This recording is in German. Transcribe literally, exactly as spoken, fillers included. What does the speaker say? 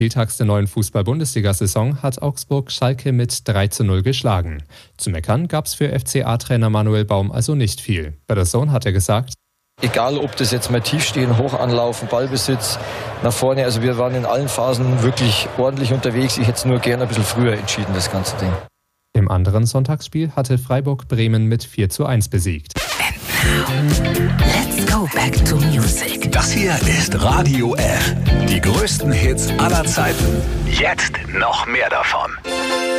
Spieltags der neuen Fußball-Bundesliga-Saison hat Augsburg Schalke mit drei zu null geschlagen. Zu meckern gab's für F C A-Trainer Manuel Baum also nicht viel. Bei der Zone hat er gesagt: Egal, ob das jetzt mal tief stehen, hoch anlaufen, Ballbesitz nach vorne. Also wir waren in allen Phasen wirklich ordentlich unterwegs. Ich hätte es nur gerne ein bisschen früher entschieden, das ganze Ding. Im anderen Sonntagsspiel hatte Freiburg Bremen mit vier zu eins besiegt. Let's go back to music. Das hier ist Radio F. Die größten Hits aller Zeiten. Jetzt noch mehr davon.